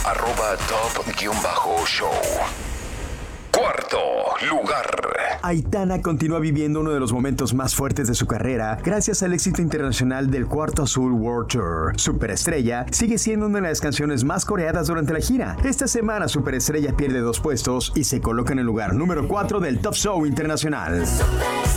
@top_show. Cuarto lugar. Aitana continúa viviendo uno de los momentos más fuertes de su carrera gracias al éxito internacional del Cuarto Azul World Tour. Superestrella sigue siendo una de las canciones más coreadas durante la gira. Esta semana Superestrella pierde 2 puestos y se coloca en el lugar número 4 del Top Show Internacional.